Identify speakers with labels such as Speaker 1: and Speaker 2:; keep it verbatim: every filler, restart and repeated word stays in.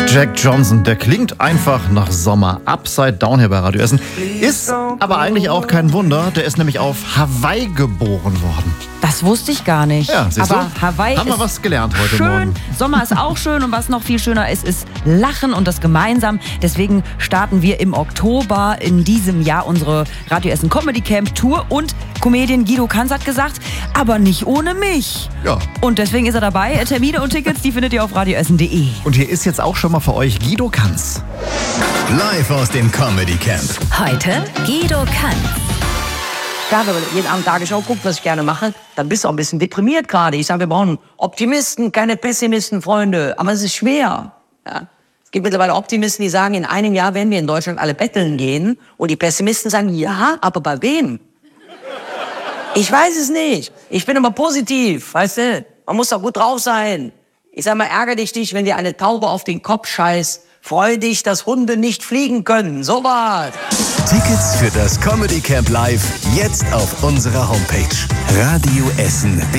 Speaker 1: Jack Johnson, der klingt einfach nach Sommer. Upside Down hier bei Radio Essen. Ist aber eigentlich auch kein Wunder, der ist nämlich auf Hawaii geboren worden.
Speaker 2: Das wusste ich gar nicht.
Speaker 1: Ja, siehst
Speaker 2: aber
Speaker 1: du?
Speaker 2: Hawaii
Speaker 1: Haben wir
Speaker 2: ist
Speaker 1: was gelernt heute
Speaker 2: schön.
Speaker 1: Morgen.
Speaker 2: Sommer ist auch schön und was noch viel schöner ist, ist Lachen und das gemeinsam. Deswegen starten wir im Oktober in diesem Jahr unsere Radio Essen Comedy Camp Tour und Comedian Guido Kanz hat gesagt, aber nicht ohne mich.
Speaker 1: Ja.
Speaker 2: Und deswegen ist er dabei. Termine und Tickets, die findet ihr auf radioessen punkt de.
Speaker 1: Und hier ist jetzt auch schon mal für euch Guido Kanz.
Speaker 3: Live aus dem Comedy Camp.
Speaker 4: Heute Guido Kanz.
Speaker 5: Klar, wenn man jeden Abend Tagesschau guckt, was ich gerne mache, dann bist du auch ein bisschen deprimiert gerade. Ich sage, wir brauchen Optimisten, keine Pessimisten, Freunde. Aber es ist schwer. Ja. Es gibt mittlerweile Optimisten, die sagen, in einem Jahr werden wir in Deutschland alle betteln gehen. Und die Pessimisten sagen, ja, aber bei wem? Ich weiß es nicht. Ich bin immer positiv, weißt du? Man muss doch gut drauf sein. Ich sag mal, ärgere dich nicht, wenn dir eine Taube auf den Kopf scheißt. Freu dich, dass Hunde nicht fliegen können. So was.
Speaker 3: Tickets für das Comedy Camp Live jetzt auf unserer Homepage radioessen punkt de.